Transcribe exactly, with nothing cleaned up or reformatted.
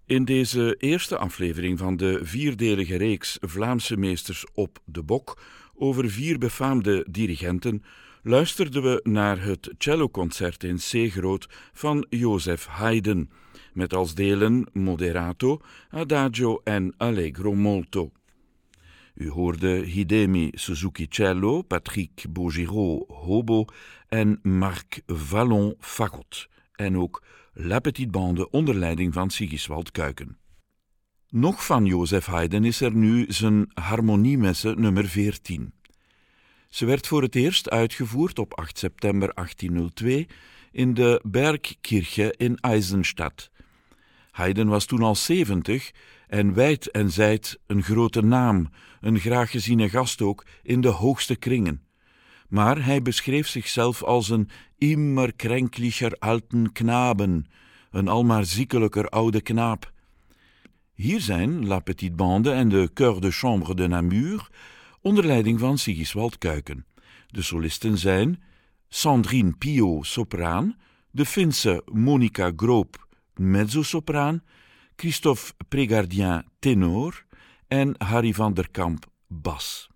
In deze eerste aflevering van de vierdelige reeks Vlaamse meesters op de bok over vier befaamde dirigenten luisterden we naar het celloconcert in C groot van Joseph Haydn, met als delen Moderato, Adagio en Allegro molto. U hoorde Hidemi Suzuki cello, Patrick Baugireau hobo en Marc Vallon fagot, en ook La Petite Bande onder leiding van Sigiswald Kuiken. Nog van Joseph Haydn is er nu zijn harmoniemesse nummer veertien. Ze werd voor het eerst uitgevoerd op acht september achttienhonderdtwee in de Bergkirche in Eisenstadt. Haydn was toen al zeventig en wijd en zijd een grote naam, een graag geziene gast ook in de hoogste kringen. Maar hij beschreef zichzelf als een immer kränklicher alten Knaben, een almaar ziekelijker oude knaap. Hier zijn La Petite Bande en de Chœur de Chambre de Namur onder leiding van Sigiswald Kuiken. De solisten zijn Sandrine Pio, sopraan, de Finse Monica Groop, mezzosopraan, Christophe Prégardien, tenor en Harry van der Kamp, bas.